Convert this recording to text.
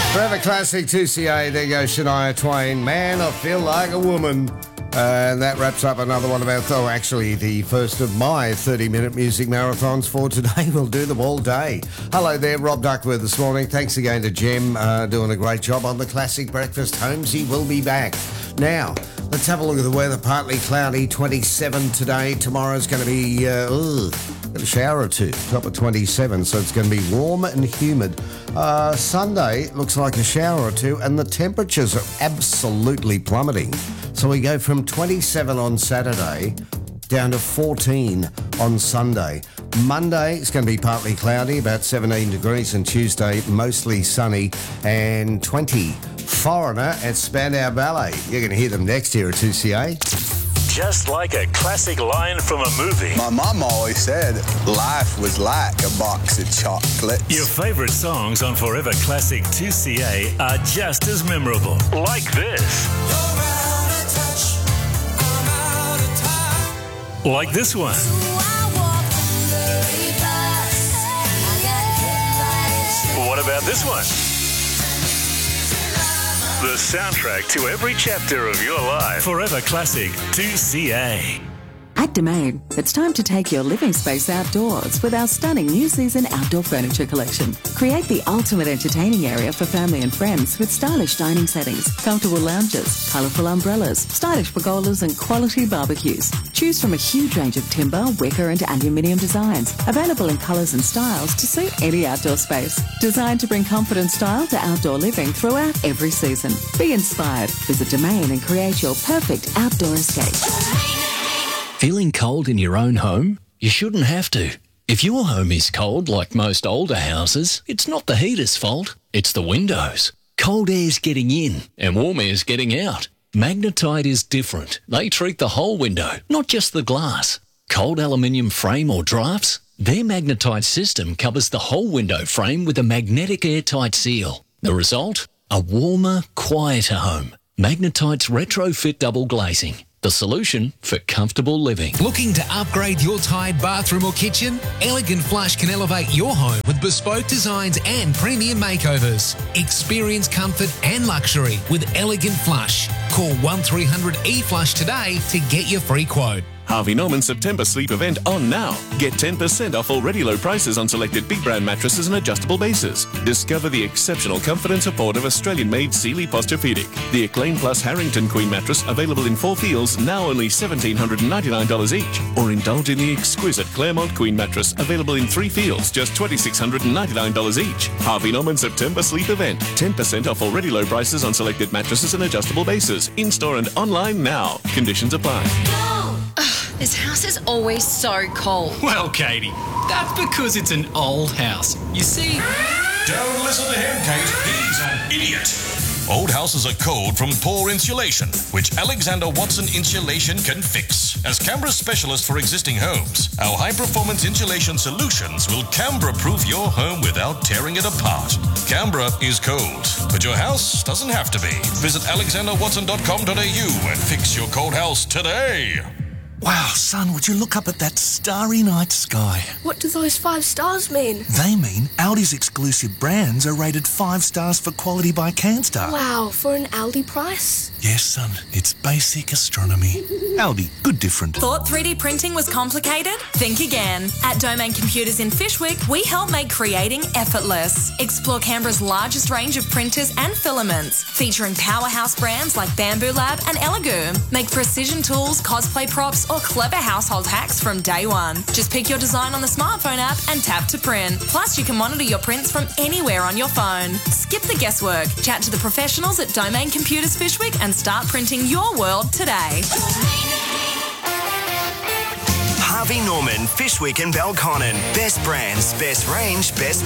Forever Classic 2CA, there goes Shania Twain. Man, I feel like a woman. And that wraps up another one of our, actually the first of my 30-minute music marathons for today. We'll do them all day. Hello there, Rob Duckworth this morning. Thanks again to Jem, doing a great job on the Classic Breakfast. Holmesy will be back. Now, let's have a look at the weather. Partly cloudy, 27 today. Tomorrow's going to be, got a shower or two, top of 27, so it's going to be warm and humid. Sunday looks like a shower or two, and the temperatures are absolutely plummeting. So we go from 27 on Saturday down to 14 on Sunday. Monday it's going to be partly cloudy, about 17 degrees, and Tuesday mostly sunny and 20. Foreigner at Spandau Ballet. You're going to hear them next here at 2CA. Just like a classic line from a movie. My mum always said life was like a box of chocolates. Your favourite songs on Forever Classic 2CA are just as memorable. Like this. Like this one. What about this one? The soundtrack to every chapter of your life. Forever Classic 2CA. At Domain, it's time to take your living space outdoors with our stunning new season outdoor furniture collection. Create the ultimate entertaining area for family and friends with stylish dining settings, comfortable lounges, colourful umbrellas, stylish pergolas and quality barbecues. Choose from a huge range of timber, wicker and aluminium designs, available in colours and styles to suit any outdoor space. Designed to bring comfort and style to outdoor living throughout every season. Be inspired. Visit Domain and create your perfect outdoor escape. Feeling cold in your own home? You shouldn't have to. If your home is cold, like most older houses, it's not the heater's fault, it's the windows. Cold air's getting in and warm air's getting out. Magnetite is different. They treat the whole window, not just the glass. Cold aluminium frame or drafts? Their Magnetite system covers the whole window frame with a magnetic airtight seal. The result? A warmer, quieter home. Magnetite's retrofit double glazing. The solution for comfortable living. Looking to upgrade your tired bathroom or kitchen? Elegant Flush can elevate your home with bespoke designs and premium makeovers. Experience comfort and luxury with Elegant Flush. Call 1300-E-FLUSH today to get your free quote. Harvey Norman September sleep event on now. Get 10% off already low prices on selected big brand mattresses and adjustable bases. Discover the exceptional comfort and support of Australian-made Sealy Posturepedic. The Acclaim Plus Harrington Queen mattress available in 4 feels, now only $1,799 each. Or indulge in the exquisite Claremont Queen mattress available in 3 feels, just $2,699 each. Harvey Norman September sleep event. 10% off already low prices on selected mattresses and adjustable bases. In-store and online now. Conditions apply. This house is always so cold. Well, Katie, that's because it's an old house. You see... Don't listen to him, Kate. He's an idiot. Old houses are cold from poor insulation, which Alexander Watson Insulation can fix. As Canberra's specialist for existing homes, our high-performance insulation solutions will Canberra-proof your home without tearing it apart. Canberra is cold, but your house doesn't have to be. Visit alexanderwatson.com.au and fix your cold house today. Wow, son, would you look up at that starry night sky? What do those 5 stars mean? They mean Aldi's exclusive brands are rated 5 stars for quality by Canstar. Wow, for an Aldi price? Yes, son, it's basic astronomy. Aldi, good different. Thought 3D printing was complicated? Think again. At Domain Computers in Fyshwick, we help make creating effortless. Explore Canberra's largest range of printers and filaments, featuring powerhouse brands like Bamboo Lab and Elegoo. Make precision tools, cosplay props, or clever household hacks from day one. Just pick your design on the smartphone app and tap to print. Plus, you can monitor your prints from anywhere on your phone. Skip the guesswork. Chat to the professionals at Domain Computers Fyshwick and start printing your world today. Harvey Norman, Fyshwick and Belconnen. Best brands, best range, best